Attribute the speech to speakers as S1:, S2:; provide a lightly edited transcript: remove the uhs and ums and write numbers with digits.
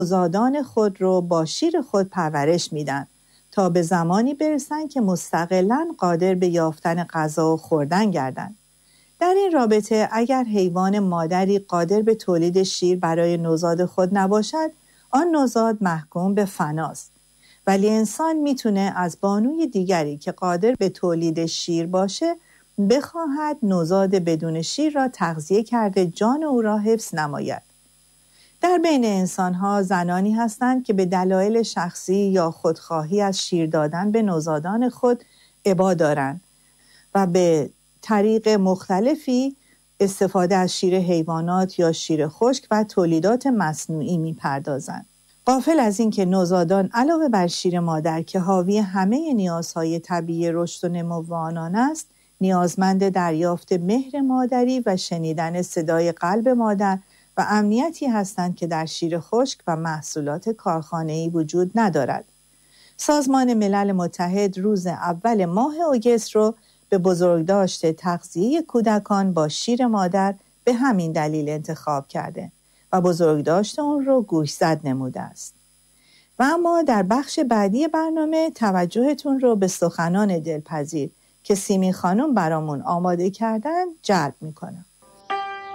S1: نوزادان خود رو با شیر خود پرورش میدن تا به زمانی برسن که مستقلاً قادر به یافتن غذا و خوردن گردن. در این رابطه اگر حیوان مادری قادر به تولید شیر برای نوزاد خود نباشد، آن نوزاد محکوم به فناست. ولی انسان میتونه از بانوی دیگری که قادر به تولید شیر باشه بخواهد نوزاد بدون شیر را تغذیه کرده جان او را حفظ نماید. در بین انسان‌ها زنانی هستند که به دلایل شخصی یا خودخواهی از شیر دادن به نوزادان خود ابا دارند و به طریق مختلفی استفاده از شیر حیوانات یا شیر خشک و تولیدات مصنوعی می‌پردازند. غافل از این که نوزادان علاوه بر شیر مادر که حاوی همه نیازهای طبیعی رشد و نمو آنان است، نیازمند دریافت مهر مادری و شنیدن صدای قلب مادر و امنیتی هستند که در شیر خشک و محصولات کارخانه‌ای وجود ندارد. سازمان ملل متحد روز اول ماه اگست رو به بزرگداشت تغذیه کودکان با شیر مادر به همین دلیل انتخاب کرده و بزرگداشت اون رو گوشزد نموده است. و اما در بخش بعدی برنامه توجهتون رو به سخنان دلپذیر که سیمین خانم برامون آماده کردن جلب میکنم.